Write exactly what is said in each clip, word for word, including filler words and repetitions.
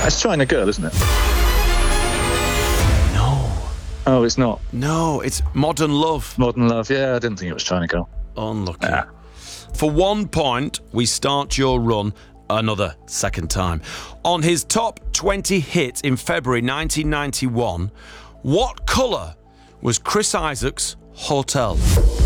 It's China Girl, isn't it? No. Oh, it's not. No, it's Modern Love. Modern Love. Yeah, I didn't think it was China Girl. Unlucky. Ah. For one point, we start your run another second time. On his top twenty hit in February nineteen ninety-one, what colour was Chris Isaak's Hotel?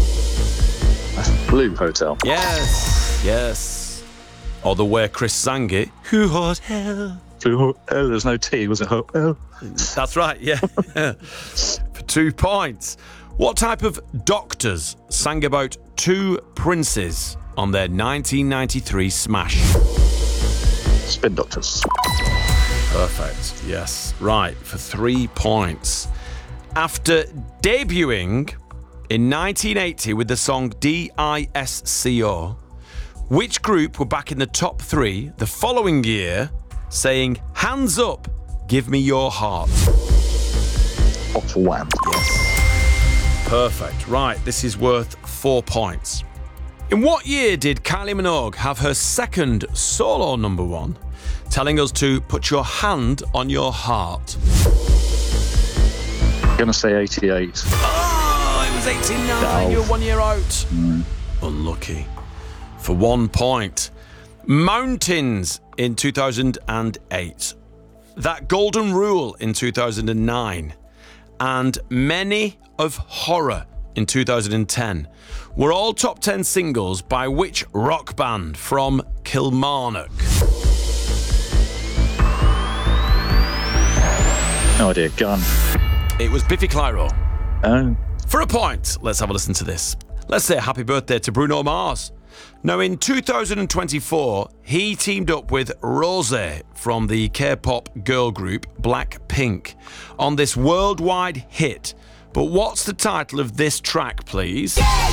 Blue Hotel. Yes, yes. Or the way Chris sang it, Who Hotel? Blue Hotel. There's no T, was it? Hotel. That's right, yeah. For two points. What type of doctors sang about two princes on their nineteen ninety-three smash? Spin Doctors. Perfect, yes. Right, for three points. After debuting in nineteen eighty with the song D I S C O, which group were back in the top three the following year saying, Hands up, give me your heart? Hot Wham. Yes. Perfect. Right, this is worth four points. In what year did Kylie Minogue have her second solo number one, telling us to put your hand on your heart? I'm going to say eighty-eight. Oh, it was eighty-nine. No. You're one year out. Mm. Unlucky. For one point. Mountains in two thousand eight. That Golden Rule in two thousand nine. And Many of Horror in two thousand ten were all top ten singles by which rock band from Kilmarnock? No idea. Gun. It was Biffy Clyro. Oh. For a point, let's have a listen to this. Let's say happy birthday to Bruno Mars. Now, in two thousand twenty-four, he teamed up with Rosé from the K-pop girl group Blackpink on this worldwide hit. But what's the title of this track, please?